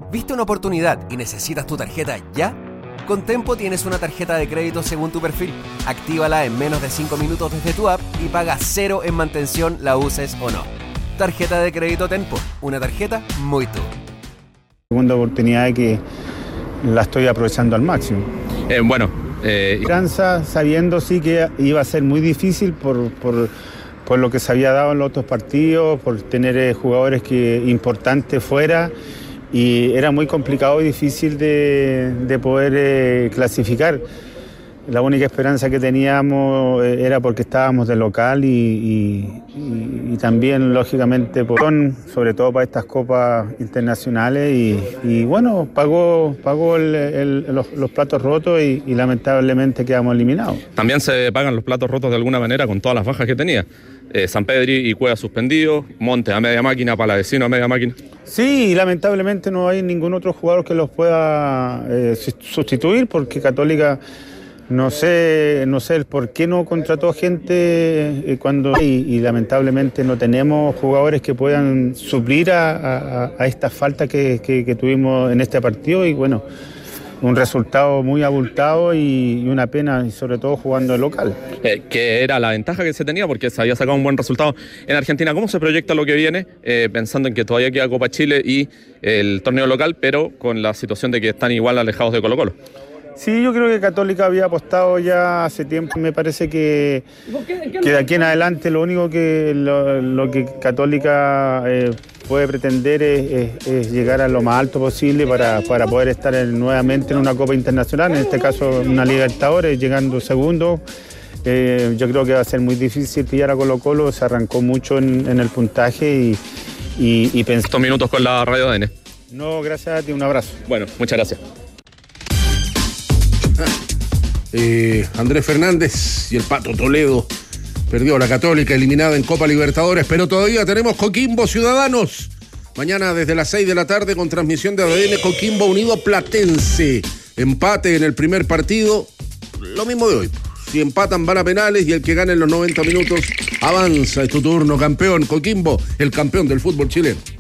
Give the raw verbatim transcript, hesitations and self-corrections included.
¿Viste una oportunidad y necesitas tu tarjeta ya? Con Tempo tienes una tarjeta de crédito según tu perfil. Actívala en menos de cinco minutos desde tu app y paga cero en mantención, la uses o no. Tarjeta de crédito Tempo, una tarjeta muy tú. Segunda oportunidad que la estoy aprovechando al máximo. Eh, bueno, eh... Esperanza, sabiendo sí que iba a ser muy difícil por, por, por lo que se había dado en los otros partidos, por tener eh, jugadores que, importantes fuera. Y era muy complicado y difícil de, de poder eh, clasificar. La única esperanza que teníamos eh, era porque estábamos de local y, y, y, y también, lógicamente, por, sobre todo para estas copas internacionales. Y, y bueno, pagó, pagó el, el, los, los platos rotos y, y lamentablemente quedamos eliminados. También se pagan los platos rotos de alguna manera con todas las bajas que tenía. Eh, San Pedri y Cueva suspendidos, Montes a media máquina, Palavecino a media máquina. Sí, lamentablemente no hay ningún otro jugador que los pueda eh, sustituir, porque Católica no sé, no sé el por qué no contrató gente eh, cuando y, y lamentablemente no tenemos jugadores que puedan suplir a, a, a esta falta que, que, que tuvimos en este partido. Y bueno, un resultado muy abultado y, y una pena, y sobre todo jugando de local. Eh, que era la ventaja que se tenía porque se había sacado un buen resultado en Argentina. ¿Cómo se proyecta lo que viene? Eh, pensando en que todavía queda Copa Chile y el torneo local, pero con la situación de que están igual alejados de Colo-Colo. Sí, yo creo que Católica había apostado ya hace tiempo. Me parece que, que de aquí en adelante lo único que lo, lo que Católica eh, puede pretender es, es, es llegar a lo más alto posible para, para poder estar en, nuevamente en una Copa Internacional, en este caso una Libertadores, llegando segundo. Eh, yo creo que va a ser muy difícil pillar a Colo-Colo, se arrancó mucho en, en el puntaje y, y, y pensé... Estos minutos con la Radio A D N. No, gracias a ti, un abrazo. Bueno, muchas gracias. Eh, Andrés Fernández y el Pato Toledo. Perdió la Católica, eliminada en Copa Libertadores, pero todavía tenemos Coquimbo Ciudadanos. Mañana desde las seis de la tarde con transmisión de A D N, Coquimbo Unido Platense. Empate en el primer partido, lo mismo de hoy. Si empatan van a penales y el que gane en los noventa minutos avanza. Es tu turno, campeón. Coquimbo, el campeón del fútbol chileno.